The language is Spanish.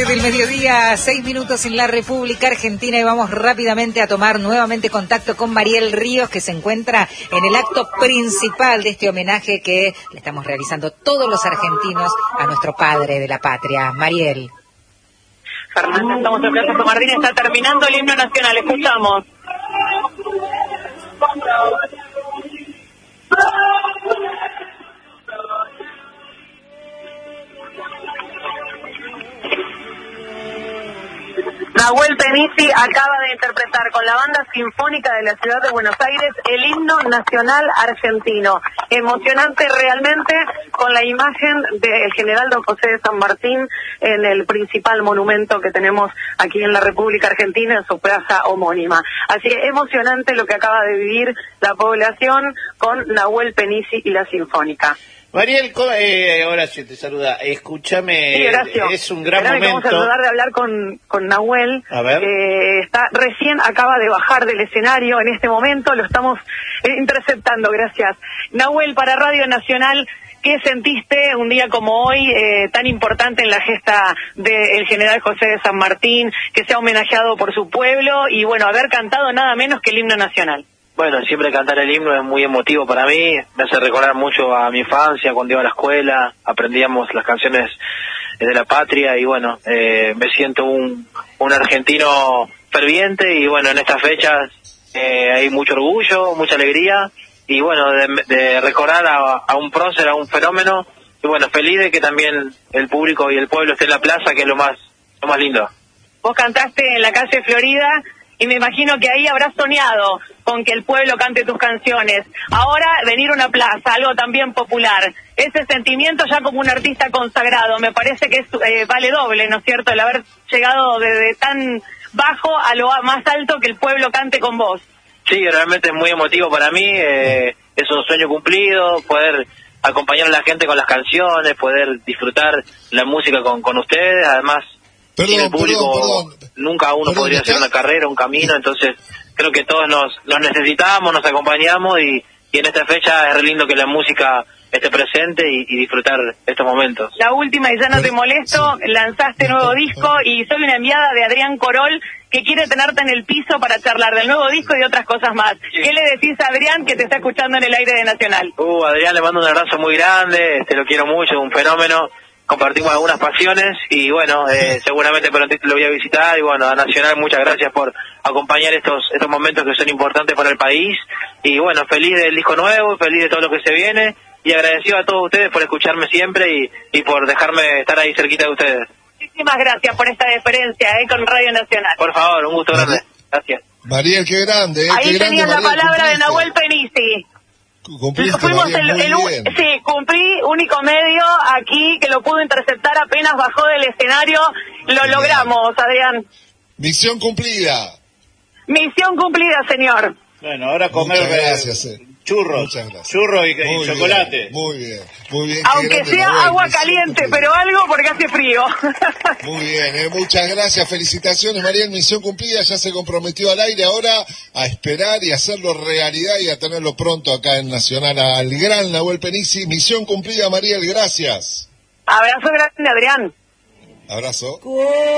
del mediodía, 6 minutos en la República Argentina, y vamos rápidamente a tomar nuevamente contacto con Mariel Ríos, que se encuentra en el acto principal de este homenaje que le estamos realizando todos los argentinos a nuestro padre de la patria. Mariel. Fernanda, estamos en Plaza San Martín, está terminando el himno nacional, escuchamos. Nahuel Penisi acaba de interpretar con la Banda Sinfónica de la Ciudad de Buenos Aires el himno nacional argentino. Emocionante realmente, con la imagen del general don José de San Martín en el principal monumento que tenemos aquí en la República Argentina, en su plaza homónima. Así que emocionante lo que acaba de vivir la población con Nahuel Penisi y la Sinfónica. Mariel, Horacio te saluda. Escúchame, sí, Horacio, es un gran momento. Vamos a tratar de hablar con Nahuel. A ver. Recién acaba de bajar del escenario en este momento, lo estamos interceptando, gracias. Nahuel, para Radio Nacional, ¿qué sentiste un día como hoy, tan importante en la gesta del general José de San Martín, que se ha homenajeado por su pueblo y, bueno, haber cantado nada menos que el himno nacional? Bueno, siempre cantar el himno es muy emotivo para mí, me hace recordar mucho a mi infancia, cuando iba a la escuela, aprendíamos las canciones de la patria y bueno, me siento un argentino ferviente y bueno, en estas fechas hay mucho orgullo, mucha alegría y bueno, de recordar a un prócer, a un fenómeno y bueno, feliz de que también el público y el pueblo esté en la plaza, que es lo más lindo. Vos cantaste en la calle Florida y me imagino que ahí habrás soñado con que el pueblo cante tus canciones. Ahora venir a una plaza, algo también popular. Ese sentimiento ya como un artista consagrado, me parece que vale doble, ¿no es cierto? El haber llegado desde tan bajo a lo más alto, que el pueblo cante con vos. Sí, realmente es muy emotivo para mí, es un sueño cumplido, poder acompañar a la gente con las canciones, poder disfrutar la música con ustedes, además... Sin el público nunca uno podría hacer una carrera, un camino, entonces creo que todos nos necesitamos, nos acompañamos y en esta fecha es re lindo que la música esté presente y disfrutar estos momentos. La última, y ya no te molesto, lanzaste nuevo disco y soy una enviada de Adrián Corol que quiere tenerte en el piso para charlar del nuevo disco y de otras cosas más. Sí. ¿Qué le decís a Adrián, que te está escuchando en el aire de Nacional? Adrián, le mando un abrazo muy grande, te lo quiero mucho, es un fenómeno. Compartimos algunas pasiones y bueno, seguramente prontito lo voy a visitar y bueno, a Nacional muchas gracias por acompañar estos momentos que son importantes para el país y bueno, feliz del disco nuevo, feliz de todo lo que se viene y agradecido a todos ustedes por escucharme siempre y por dejarme estar ahí cerquita de ustedes. Muchísimas gracias por esta deferencia con Radio Nacional. Por favor, un gusto grande. Gracias. Mariel, qué grande. Ahí tenías la palabra de Nahuel Penisi. Fuimos sí, cumplí único medio aquí que lo pudo interceptar apenas bajó del escenario. Lo logramos, Adrián. Misión cumplida. Misión cumplida, señor. Bueno, ahora comer churros y chocolate. Muy bien. Aunque sea agua caliente, pero algo porque hace frío. Muy bien, muchas gracias, felicitaciones, Mariel, misión cumplida, ya se comprometió al aire, ahora a esperar y hacerlo realidad y a tenerlo pronto acá en Nacional al gran Nahuel Penisi. Misión cumplida, Mariel, gracias. Abrazo grande, Adrián. Abrazo.